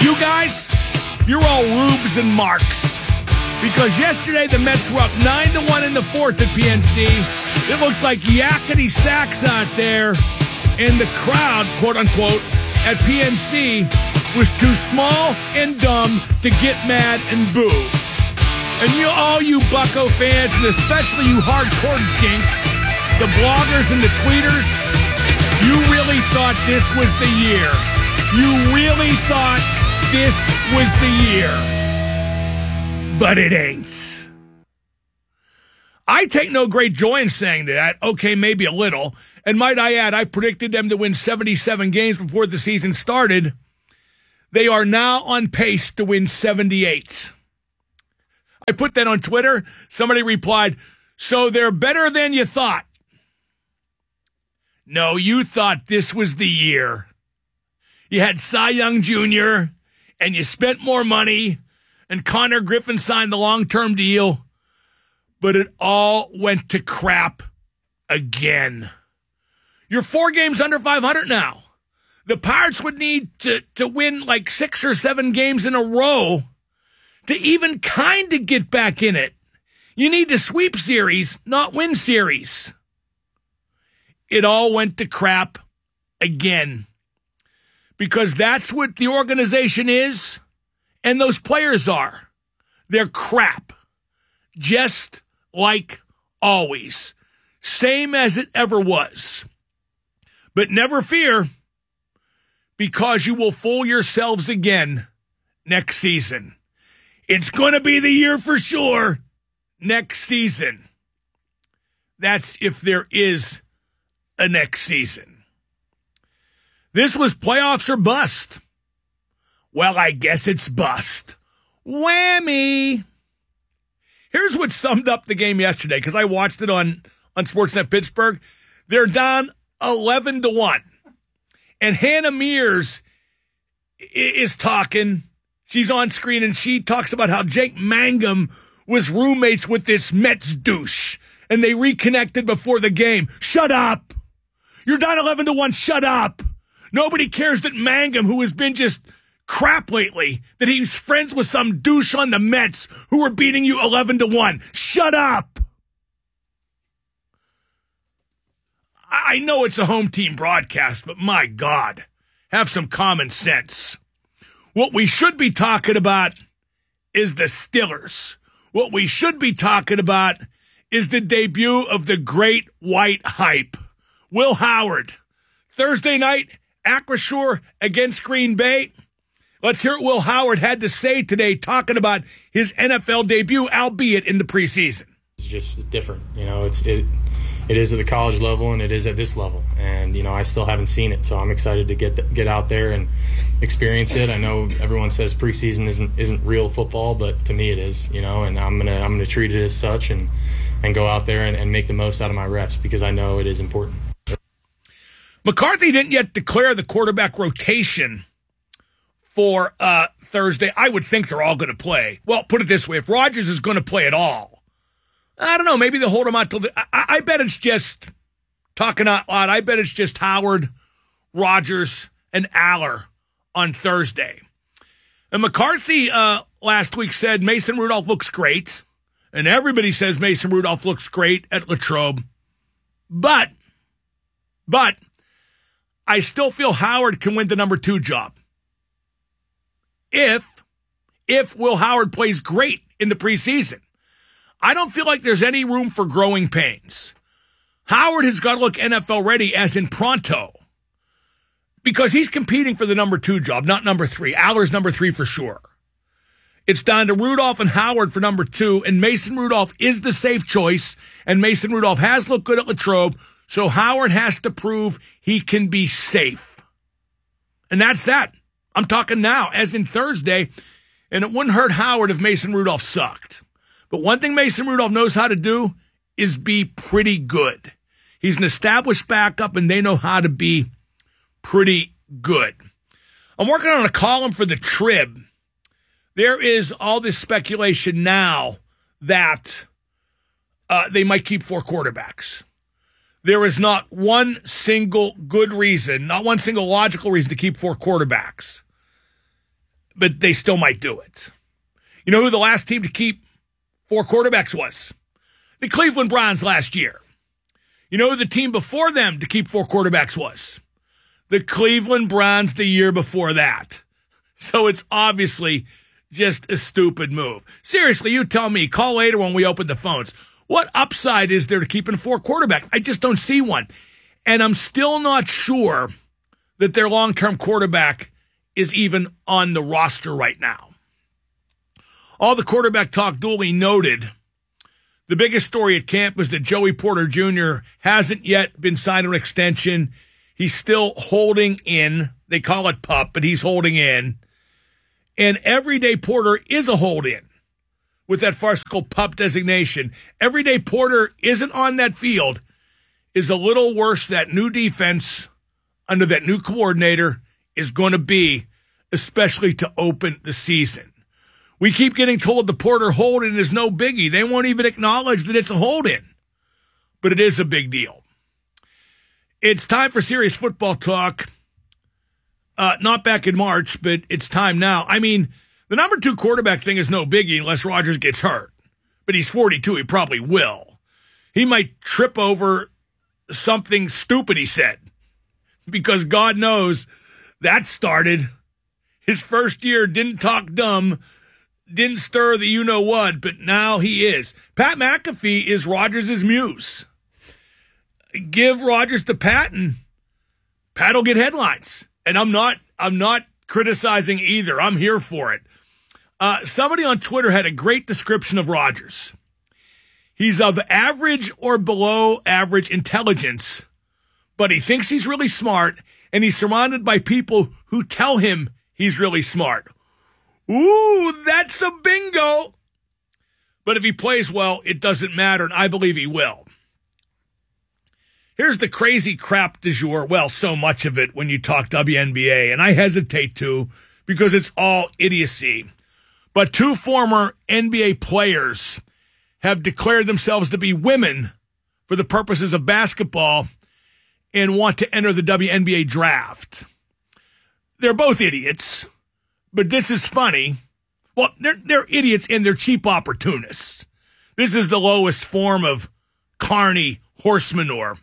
You guys, you're all rubes and marks. Because yesterday the Mets were up 9-1 in the fourth at PNC. It looked like yakety sax out there. And the crowd, quote unquote, at PNC was too small and dumb to get mad and boo. And all you Bucco fans, and especially you hardcore dinks, the bloggers and the tweeters, you really thought this was the year. You really thought this was the year. But it ain't. I take no great joy in saying that. Okay, maybe a little. And might I add, I predicted them to win 77 games before the season started. They are now on pace to win 78. I put that on Twitter. Somebody replied, so they're better than you thought. No, you thought this was the year. You had Cy Young Jr., and you spent more money, and Connor Griffin signed the long-term deal, but it all went to crap again. You're 4 games under 500 now. The Pirates would need to win like 6 or 7 games in a row to even kind of get back in it. You need to sweep series, not win series. It all went to crap again. Because that's what the organization is, and those players are. They're crap. Just like always. Same as it ever was. But never fear, because you will fool yourselves again next season. It's going to be the year for sure next season. That's if there is a next season. This was playoffs or bust. Well, I guess it's bust. Whammy. Here's what summed up the game yesterday, because I watched it on Sportsnet Pittsburgh. They're down 11-1. And Hannah Mears is talking. She's on screen, and she talks about how Jake Mangum was roommates with this Mets douche, and they reconnected before the game. Shut up. You're down 11-1. Shut up. Nobody cares that Mangum, who has been just crap lately, that he's friends with some douche on the Mets who are beating you 11-1. Shut up. I know it's a home team broadcast, but my God, have some common sense. What we should be talking about is the Stillers. What we should be talking about is the debut of the great white hype, Will Howard. Thursday night, Acrisure against Green Bay. Let's hear what Will Howard had to say today talking about his NFL debut, albeit in the preseason. It's just different. You know, it is at the college level and it is at this level. And, you know, I still haven't seen it. So I'm excited to get out there and experience it. I know everyone says preseason isn't real football, but to me it is, you know, and I'm gonna treat it as such and go out there and make the most out of my reps because I know it is important. McCarthy didn't yet declare the quarterback rotation for Thursday. I would think they're all going to play. Well, put it this way. If Rodgers is going to play at all, I don't know. Maybe they'll hold him out till I bet it's just, talking out loud, I bet it's just Howard, Rodgers, and Aller on Thursday. And McCarthy last week said Mason Rudolph looks great. And everybody says Mason Rudolph looks great at Latrobe. But I still feel Howard can win the number 2 job. If Will Howard plays great in the preseason. I don't feel like there's any room for growing pains. Howard has got to look NFL ready, as in pronto, because he's competing for the number 2 job, not number 3. Aller's number 3 for sure. It's down to Rudolph and Howard for number 2, and Mason Rudolph is the safe choice, and Mason Rudolph has looked good at Latrobe, so Howard has to prove he can be safe. And that's that. I'm talking now, as in Thursday, and it wouldn't hurt Howard if Mason Rudolph sucked. But one thing Mason Rudolph knows how to do is be pretty good. He's an established backup, and they know how to be pretty good. I'm working on a column for the Trib. There is all this speculation now that they might keep 4 quarterbacks. There is not one single good reason, not one single logical reason to keep 4 quarterbacks. but they still might do it. You know who the last team to keep 4 quarterbacks was? The Cleveland Browns last year. You know who the team before them to keep 4 quarterbacks was? The Cleveland Browns the year before that. So it's obviously just a stupid move. Seriously, you tell me. Call later when we open the phones. What upside is there to keeping 4 quarterbacks? I just don't see one. And I'm still not sure that their long-term quarterback is even on the roster right now. All the quarterback talk duly noted. The biggest story at camp is that Joey Porter Jr. hasn't yet been signed an extension. He's still holding in. They call it PUP, but he's holding in. And everyday Porter is a hold-in with that farcical PUP designation. Everyday Porter isn't on that field is a little worse. That new defense under that new coordinator is going to be, especially to open the season. We keep getting told the Porter hold-in is no biggie. They won't even acknowledge that it's a hold-in. But it is a big deal. It's time for serious football talk. Not back in March, but it's time now. I mean, the number 2 quarterback thing is no biggie unless Rodgers gets hurt. But he's 42. He probably will. He might trip over something stupid he said. Because God knows that started. His first year didn't talk dumb, didn't stir the you-know-what, but now he is. Pat McAfee is Rodgers' muse. Give Rodgers to Pat, and Pat will get headlines. And I'm not criticizing either. I'm here for it. Somebody on Twitter had a great description of Rodgers. He's of average or below average intelligence, but he thinks he's really smart, and he's surrounded by people who tell him he's really smart. Ooh, that's a bingo. But if he plays well, it doesn't matter, and I believe he will. Here's the crazy crap du jour. Well, so much of it when you talk WNBA, and I hesitate to because it's all idiocy. But 2 former NBA players have declared themselves to be women for the purposes of basketball and want to enter the WNBA draft. They're both idiots, but this is funny. Well, they're idiots and they're cheap opportunists. This is the lowest form of carny horse manure.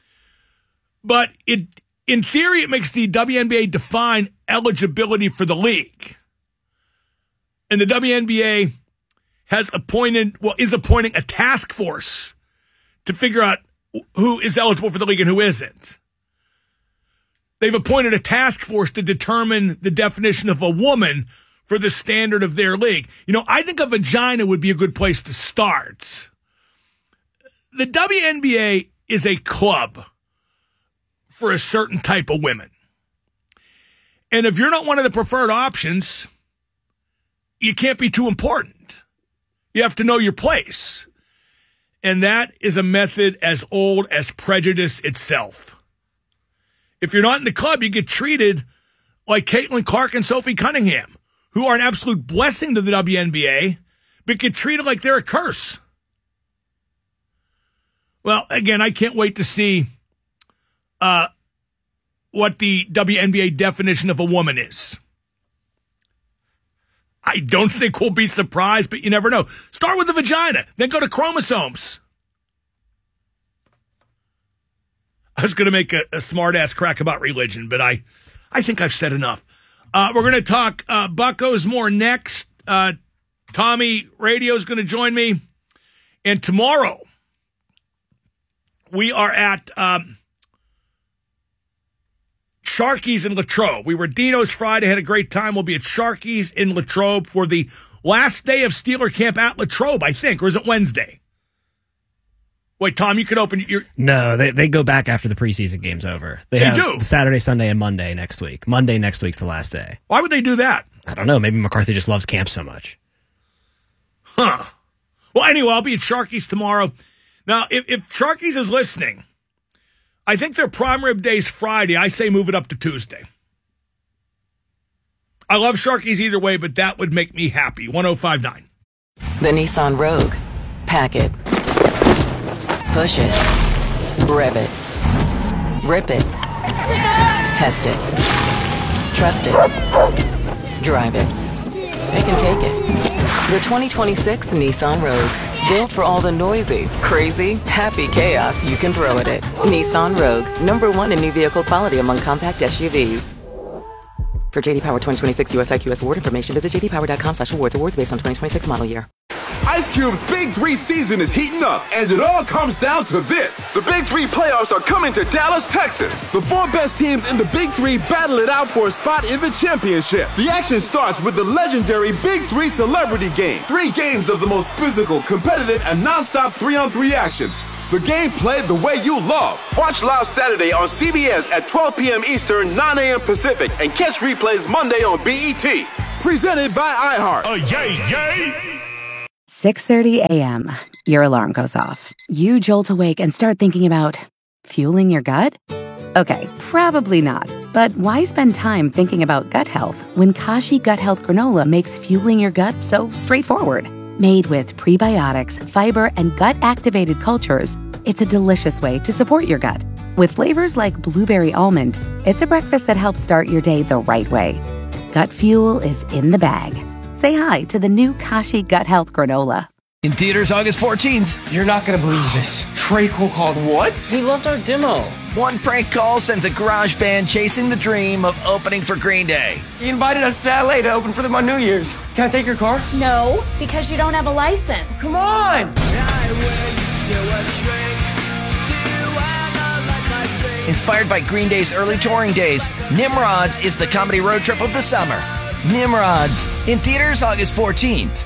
But in theory, it makes the WNBA define eligibility for the league. And the WNBA is appointing a task force to figure out who is eligible for the league and who isn't. They've appointed a task force to determine the definition of a woman for the standard of their league. You know, I think a vagina would be a good place to start. The WNBA is a club for a certain type of women. And if you're not one of the preferred options, you can't be too important. You have to know your place. And that is a method as old as prejudice itself. If you're not in the club, you get treated like Caitlin Clark and Sophie Cunningham, who are an absolute blessing to the WNBA, but get treated like they're a curse. Well, again, I can't wait to see what the WNBA definition of a woman is. I don't think we'll be surprised, but you never know. Start with the vagina, then go to chromosomes. I was going to make a smart-ass crack about religion, but I think I've said enough. We're going to talk Buccos more next. Tommy Radio's going to join me. And tomorrow, we are at Sharky's in Latrobe. We were at Dino's Friday, had a great time. We'll be at Sharky's in Latrobe for the last day of Steeler camp at Latrobe, I think. Or is it Wednesday? Wait, Tom, you could open your... No, they go back after the preseason game's over. They do? Saturday, Sunday, and Monday next week. Monday next week's the last day. Why would they do that? I don't know. Maybe McCarthy just loves camp so much. Huh. Well, anyway, I'll be at Sharky's tomorrow. Now, if Sharky's is listening, I think their prime rib day's Friday. I say move it up to Tuesday. I love Sharky's either way, but that would make me happy. 105.9. The Nissan Rogue. Pack it. Push it. Rev it. Rip it. Test it. Trust it. Drive it. it can take it. The 2026 Nissan Rogue. Built for all the noisy, crazy, happy chaos you can throw at it. Nissan Rogue. #1 in new vehicle quality among compact SUVs. For JD Power 2026 US IQS award information, visit jdpower.com/awards. Awards based on 2026 model year. Ice Cube's Big 3 season is heating up, and it all comes down to this. The Big 3 playoffs are coming to Dallas, Texas. The 4 best teams in the Big 3 battle it out for a spot in the championship. The action starts with the legendary Big 3 Celebrity Game. 3 games of the most physical, competitive, and non-stop 3-on-3 action. The game played the way you love. Watch live Saturday on CBS at 12 p.m. Eastern, 9 a.m. Pacific, and catch replays Monday on BET. Presented by iHeart. Yay, yay! 6:30 a.m. Your alarm goes off. You jolt awake and start thinking about fueling your gut? Okay, probably not. But why spend time thinking about gut health when Kashi Gut Health Granola makes fueling your gut so straightforward? Made with prebiotics, fiber, and gut-activated cultures, it's a delicious way to support your gut. With flavors like blueberry almond, it's a breakfast that helps start your day the right way. Gut fuel is in the bag. Say hi to the new Kashi Gut Health Granola. In theaters August 14th. You're not going to believe this. Treacle called what? He loved our demo. One prank call sends a garage band chasing the dream of opening for Green Day. He invited us to LA to open for them on New Year's. Can I take your car? No, because you don't have a license. Come on! Inspired by Green Day's early touring days, Nimrods is the comedy road trip of the summer. Nimrods, in theaters August 14th.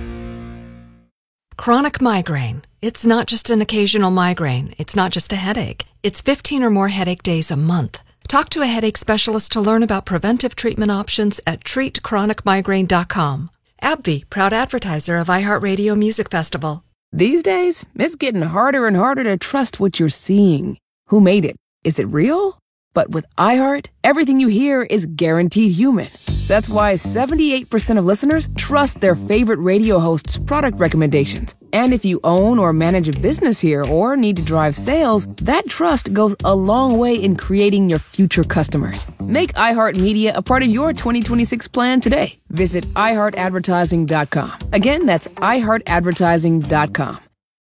Chronic migraine. It's not just an occasional migraine. It's not just a headache. It's 15 or more headache days a month. Talk to a headache specialist to learn about preventive treatment options at treatchronicmigraine.com. AbbVie, proud advertiser of iHeartRadio Music Festival. These days, it's getting harder and harder to trust what you're seeing. Who made it? Is it real? But with iHeart, everything you hear is guaranteed human. That's why 78% of listeners trust their favorite radio hosts' product recommendations. And if you own or manage a business here or need to drive sales, that trust goes a long way in creating your future customers. Make iHeartMedia a part of your 2026 plan today. Visit iHeartAdvertising.com. Again, that's iHeartAdvertising.com.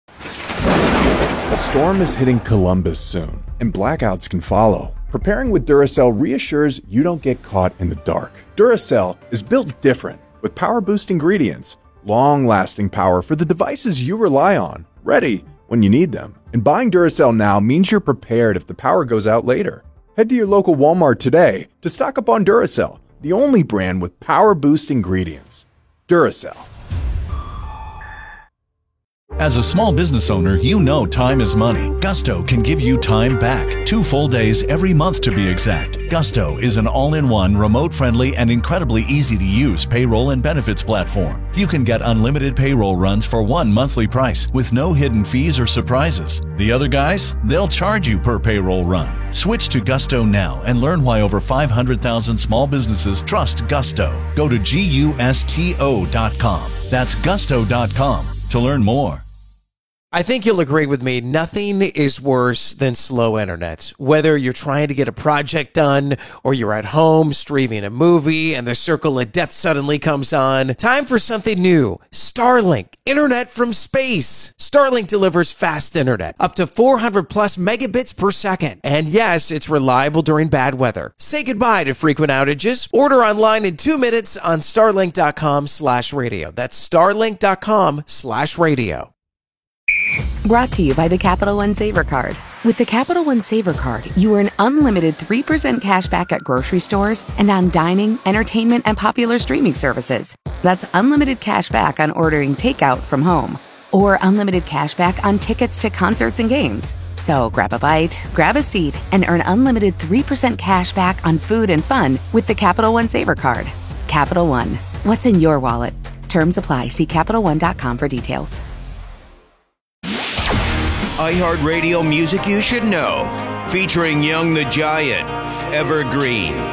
A storm is hitting Columbus soon, and blackouts can follow. Preparing with Duracell reassures you don't get caught in the dark. Duracell is built different, with power-boost ingredients, long-lasting power for the devices you rely on, ready when you need them. And buying Duracell now means you're prepared if the power goes out later. Head to your local Walmart today to stock up on Duracell, the only brand with power-boost ingredients. Duracell. As a small business owner, you know time is money. Gusto can give you time back. 2 full days every month to be exact. Gusto is an all-in-one, remote-friendly, and incredibly easy-to-use payroll and benefits platform. You can get unlimited payroll runs for one monthly price with no hidden fees or surprises. The other guys, they'll charge you per payroll run. Switch to Gusto now and learn why over 500,000 small businesses trust Gusto. Go to GUSTO.com. That's Gusto.com to learn more. I think you'll agree with me, nothing is worse than slow internet. Whether you're trying to get a project done or you're at home streaming a movie and the circle of death suddenly comes on, time for something new. Starlink, internet from space. Starlink delivers fast internet, up to 400 plus megabits per second. And yes, it's reliable during bad weather. Say goodbye to frequent outages. Order online in 2 minutes on starlink.com/radio. That's starlink.com/radio. Brought to you by the Capital One Saver Card. With the Capital One Saver Card, you earn unlimited 3% cash back at grocery stores and on dining, entertainment, and popular streaming services. That's unlimited cash back on ordering takeout from home. Or unlimited cash back on tickets to concerts and games. So grab a bite, grab a seat, and earn unlimited 3% cash back on food and fun with the Capital One Saver Card. Capital One. What's in your wallet? Terms apply. See CapitalOne.com for details. iHeartRadio Music You Should Know, featuring Young the Giant, Evergreen,